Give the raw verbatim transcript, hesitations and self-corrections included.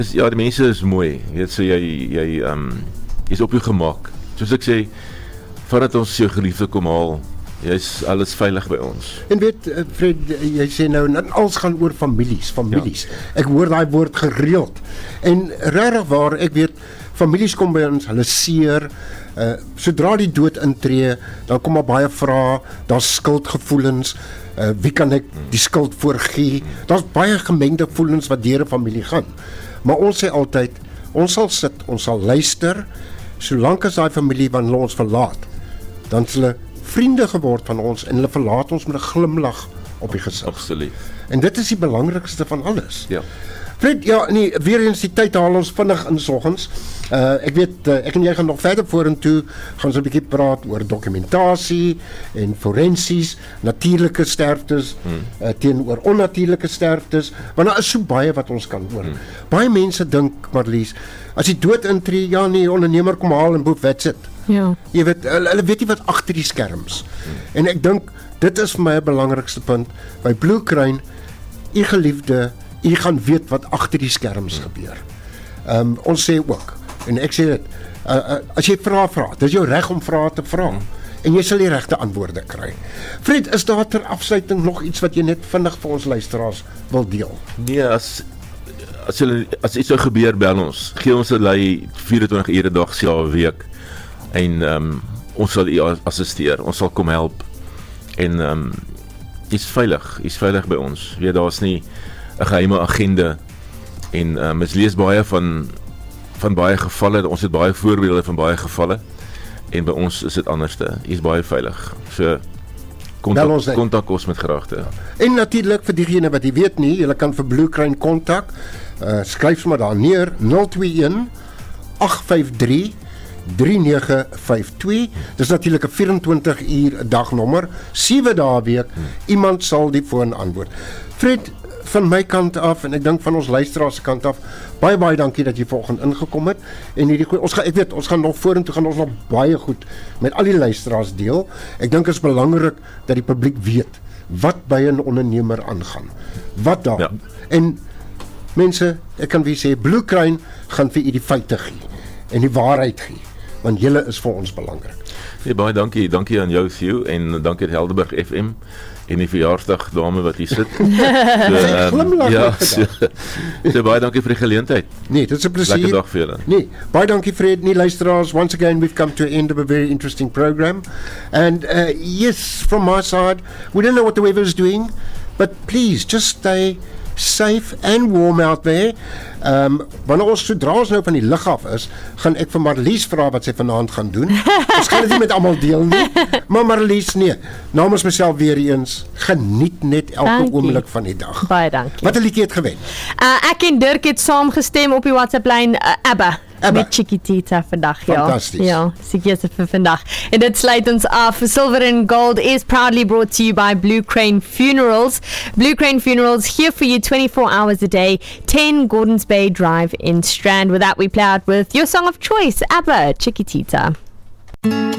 Ja, die mense is mooi. Jy weet, so jy, jy um, is op jou gemak. Soos ek sê, vandat ons jou geliefde kom haal, jy is alles veilig by ons. En weet, Fred, jy sê nou, en alles gaan oor families, families. Ja. Ek hoor daai woord gereeld. En regtig waar, ek weet, families kom by ons, hulle seer, uh, sodra die dood intree, dan kom maar baie vrae, daar's skuldgevoelens, uh, wie kan ek die skuld voorgee? Daar's baie gemengde gevoelens wat deur 'n familie gaan. Maar ons sê altyd, ons sal sit, ons sal luister, solank as daai familie van hulle ons verlaat, dan is hulle vriende geword van ons en hulle verlaat ons met 'n glimlag op die gesig. Absoluut. En dit is die belangrikste van alles. Ja. Fred, ja, nee, weer eens die tyd haal ons vinnig in soggens. Uh, ek weet, uh, ek en jy gaan nog verder vorentoe, gaan so 'n bietjie praat oor dokumentasie en forensies, natuurlike sterftes, hmm. uh, teenoor onnatuurlike sterftes, want daar is so baie wat ons kan hoor. Hmm. Baie mense dink, Marlies, as die dood intree, ja nee, ondernemer kom haal en boef, that's it. Ja. Jy weet, hulle, hulle weet nie wat agter die skerms. Hmm. En ek dink, dit is vir my 'n belangrikste punt, by Blue Crane, u geliefde, u gaan weet wat agter die skerms hmm. gebeur. Um, ons sê ook, en ek sê dit, uh, uh, as jy vrae vra, dis jou reg om vrae te vra, hmm. en jy sal die regte antwoorde kry. Fred, is daar ter afsluiting nog iets wat jy net vinnig vir ons luisteraars wil deel? Nee, as as, jy, as iets sou gebeur, bel ons. Gee ons 'n lei vyf en twintig ure 'n dag, selfe week, en um, ons sal u assisteer, ons sal kom help, en um, is veilig, is veilig by ons. Weet, daar is nie 'n geheime agenda, en um, ons lees baie van van baie gevalle, ons het baie voorbeelde van baie gevalle, en by ons is dit anderste, is baie veilig. So, kontak, kontak ons met graagte. Ja. En natuurlik, vir diegene wat jy weet nie, julle kan vir Blue Crane kontak, uh, skryf maar daar neer, nul twee een agt vyf drie drie nege vyf twee, dis natuurlik 'n vyf en twintig uur dagnommer, sewe dae 'n week, hmm. iemand sal die foon antwoord. Fred, van my kant af, en ek dink van ons luisteraars se kant af, baie baie dankie dat jy vanoggend ingekom het, en hierdie goeie, ons gaan, ek weet, ons gaan nog vorentoe gaan ons nog baie goed met al die luisteraars deel. Ek dink dit is belangrik dat die publiek weet wat by 'n ondernemer aangaan, wat daar, ja. En mense, ek kan vir sê, Blue Crane gaan vir u die feite gee, en die waarheid gee, want julle is vir ons belangrik. Nee, baie dankie, dankie aan jou, Theo, en dankie aan Helderberg F M, en die verjaarsdag dame wat hier sit. So, um, ja, so, so baie dankie vir die geleentheid. Nee, dit is 'n plesier. Lekker dag vir julle. Nee, baie dankie Fred, nie luisteraars. Once again, we've come to the end of a very interesting program. And uh, yes, from my side, we don't know what the weather is doing, but please, just stay safe and warm out there. Um, wanneer ons sodra ons nou van die lug af is, gaan ek vir Marlies vra wat sy vanaand gaan doen. Ons gaan dit nie met almal deel nie, maar Marlies, nee, namens myself weer eens, geniet net elke oomblik van die dag. Baie dankie. Wat 'n liedjie het gewen? Uh, ek en Dirk het saamgestem op die WhatsApp lyn, uh, Abba. Abba. Met Chiquitita vandag, ja. Fantasties. Ja, Chiquitita vir vandag. En dit sluit ons af. Silver and Gold is proudly brought to you by Blue Crane Funerals. Blue Crane Funerals, here for you twenty-four hours a day, ten Gordons Bay Drive in Strand. With that, we play out with your song of choice, Abba, Chiquitita.